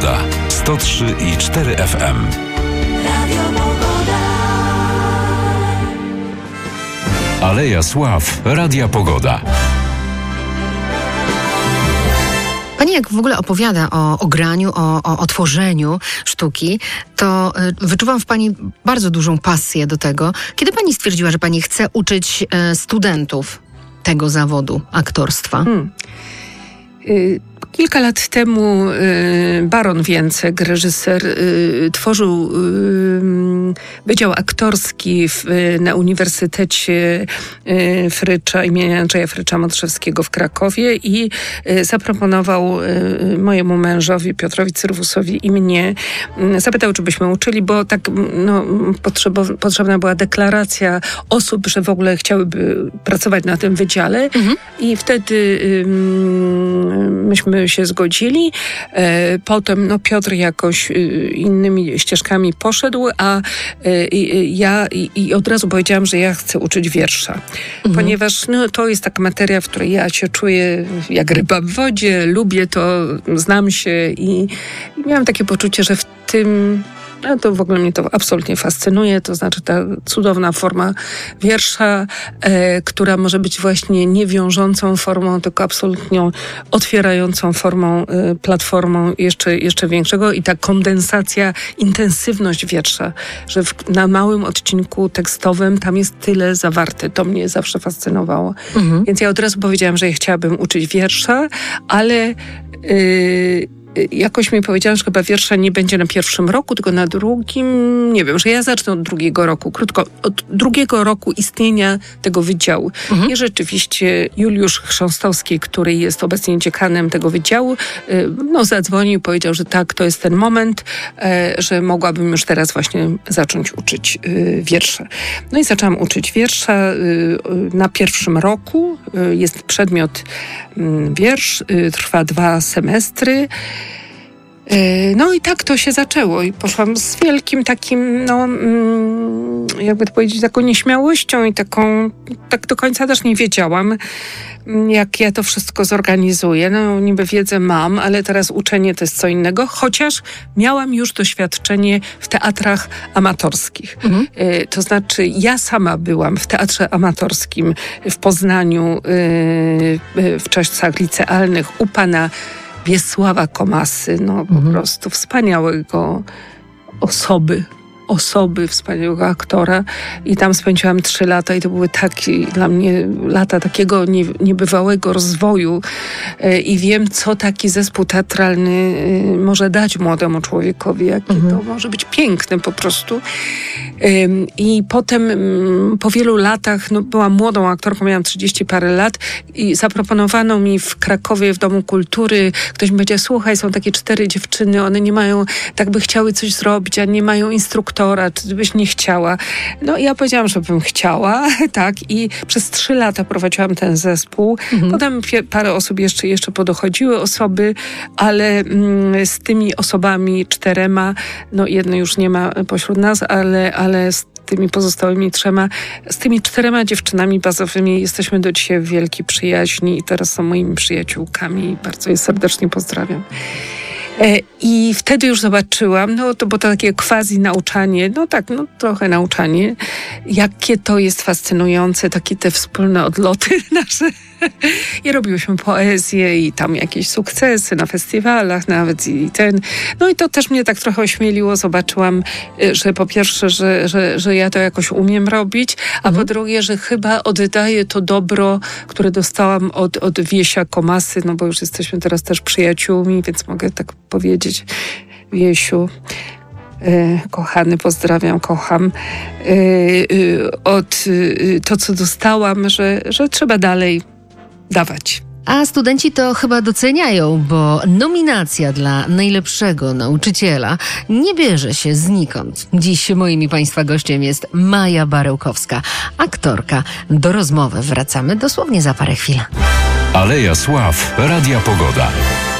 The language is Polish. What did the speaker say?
Pogoda. 103,4 FM. Radio Pogoda. Aleja Sław. Radia Pogoda. Pani jak w ogóle opowiada o graniu, o tworzeniu sztuki, to wyczuwam w Pani bardzo dużą pasję do tego. Kiedy Pani stwierdziła, że Pani chce uczyć studentów tego zawodu aktorstwa? Kilka lat temu Baron Więcek, reżyser, tworzył Wydział Aktorski na Uniwersytecie Frycza imienia Andrzeja Frycza-Modrzewskiego w Krakowie i zaproponował mojemu mężowi, Piotrowi Cyrwusowi i mnie, zapytał, czy byśmy uczyli, bo tak potrzebna była deklaracja osób, że w ogóle chciałyby pracować na tym wydziale i wtedy myśmy się zgodzili. Potem Piotr jakoś innymi ścieżkami poszedł, a ja od razu powiedziałam, że ja chcę uczyć wiersza. Ponieważ to jest taka materia, w której ja się czuję jak ryba w wodzie, lubię to, znam się i miałam takie poczucie, że w tym to w ogóle mnie to absolutnie fascynuje, to znaczy ta cudowna forma wiersza, która może być właśnie nie wiążącą formą, tylko absolutnie otwierającą formą, platformą jeszcze większego i ta kondensacja, intensywność wiersza, że na małym odcinku tekstowym tam jest tyle zawarte. To mnie zawsze fascynowało. Więc ja od razu powiedziałam, że ja chciałabym uczyć wiersza, ale jakoś mi powiedziałam, że chyba wiersza nie będzie na pierwszym roku, tylko na drugim, nie wiem, że ja zacznę od drugiego roku, krótko, od drugiego roku istnienia tego wydziału. I rzeczywiście Juliusz Chrząstowski, który jest obecnie dziekanem tego wydziału, zadzwonił i powiedział, że tak, to jest ten moment, że mogłabym już teraz właśnie zacząć uczyć wiersza. No i zaczęłam uczyć wiersza na pierwszym roku. Jest przedmiot wiersz, trwa 2 semestry. No i tak to się zaczęło i poszłam z wielkim takim, jakby to powiedzieć, taką nieśmiałością i tak do końca też nie wiedziałam, jak ja to wszystko zorganizuję. Niby wiedzę mam, ale teraz uczenie to jest co innego, chociaż miałam już doświadczenie w teatrach amatorskich. To znaczy ja sama byłam w teatrze amatorskim w Poznaniu w czasach licealnych u pana Wiesława Komasy, po prostu wspaniałego osoby, wspaniałego aktora i tam spędziłam 3 lata i to były takie dla mnie lata takiego niebywałego rozwoju i wiem, co taki zespół teatralny może dać młodemu człowiekowi, jakie to może być piękne po prostu. I potem po wielu latach, byłam młodą aktorką, miałam 30 parę lat i zaproponowano mi w Krakowie w Domu Kultury, ktoś mi powiedział, słuchaj, są takie 4 dziewczyny, one nie mają, tak by chciały coś zrobić, a nie mają instruktora, czy byś nie chciała? I ja powiedziałam, że bym chciała, tak, i przez 3 lata prowadziłam ten zespół. Potem parę osób jeszcze podochodziły osoby, ale z tymi osobami 4, jedno już nie ma pośród nas, ale z tymi pozostałymi 3, z tymi 4 dziewczynami bazowymi jesteśmy do dzisiaj w wielkiej przyjaźni i teraz są moimi przyjaciółkami. Bardzo je serdecznie pozdrawiam. I wtedy już zobaczyłam, to było to takie quasi nauczanie, trochę nauczanie, jakie to jest fascynujące, takie te wspólne odloty nasze. I robiłyśmy poezję i tam jakieś sukcesy na festiwalach nawet i to też mnie tak trochę ośmieliło. Zobaczyłam, że po pierwsze, że ja to jakoś umiem robić, a po drugie, że chyba oddaję to dobro, które dostałam od Wiesia Komasy, bo już jesteśmy teraz też przyjaciółmi, więc mogę tak powiedzieć. Wiesiu, kochany, pozdrawiam, kocham. To, co dostałam, że trzeba dalej dawać. A studenci to chyba doceniają, bo nominacja dla najlepszego nauczyciela nie bierze się znikąd. Dziś moim i Państwa gościem jest Maja Barełkowska, aktorka. Do rozmowy wracamy dosłownie za parę chwil. Aleja Sław. Radia Pogoda.